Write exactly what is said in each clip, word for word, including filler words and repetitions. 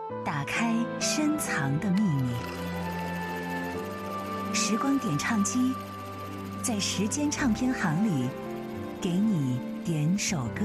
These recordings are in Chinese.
打开深藏的秘密。时光点唱机，在时间唱片行里，给你点首歌。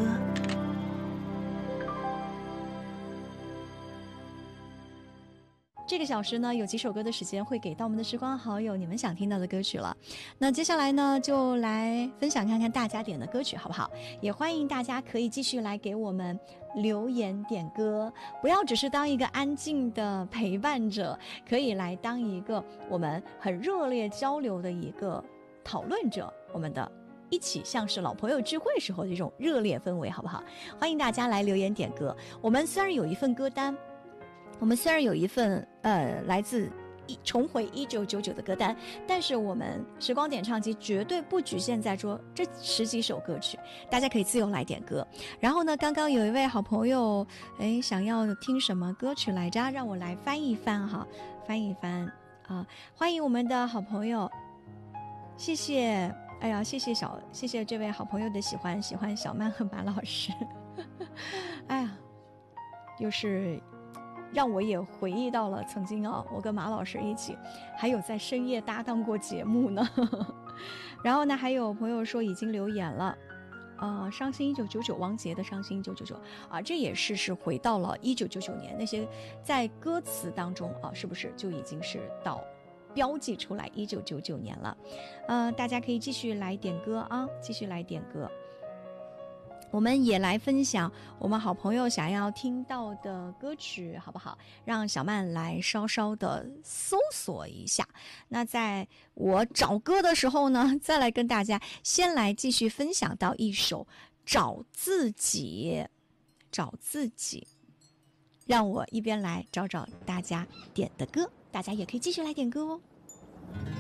这个小时呢，有几首歌的时间会给到我们的时光好友你们想听到的歌曲了。那接下来呢，就来分享看看大家点的歌曲好不好？也欢迎大家可以继续来给我们留言点歌，不要只是当一个安静的陪伴者，可以来当一个我们很热烈交流的一个讨论者，我们的一起像是老朋友聚会时候的一种热烈氛围好不好？欢迎大家来留言点歌。我们虽然有一份歌单，我们虽然有一份呃来自一重回一九九九的歌单，但是我们时光点唱机绝对不局限在说这十几首歌曲，大家可以自由来点歌。然后呢，刚刚有一位好朋友，哎，想要听什么歌曲来着？让我来翻一翻哈，翻一翻啊！欢迎我们的好朋友，谢谢，哎呀，谢谢小，谢谢这位好朋友的喜欢，喜欢小曼和马老师，哎呀，又是。让我也回忆到了曾经啊，我跟马老师一起还有在深夜搭档过节目呢然后呢，还有朋友说已经留言了呃，伤心一九九九，王杰的伤心一九九九啊，这也是是回到了一九九九年，那些在歌词当中啊，是不是就已经是到标记出来一九九九年了？呃，大家可以继续来点歌啊，继续来点歌。我们也来分享我们好朋友想要听到的歌曲好不好？让小曼来稍稍的搜索一下。那在我找歌的时候呢，再来跟大家先来继续分享到一首找自己，找自己。让我一边来找找大家点的歌，大家也可以继续来点歌哦。